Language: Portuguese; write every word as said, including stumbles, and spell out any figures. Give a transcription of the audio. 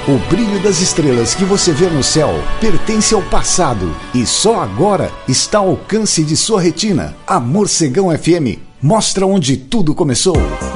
O brilho das estrelas que você vê no céu pertence ao passado e só agora está ao alcance de sua retina. A Morcegão F M mostra onde tudo começou.